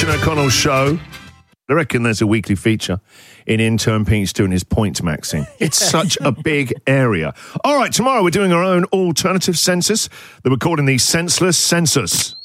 Kitchen O'Connell show. I reckon there's a weekly feature in Intern Pete's doing his points maxing. It's such a big area. All right, tomorrow we're doing our own alternative census that we're calling the Senseless Census.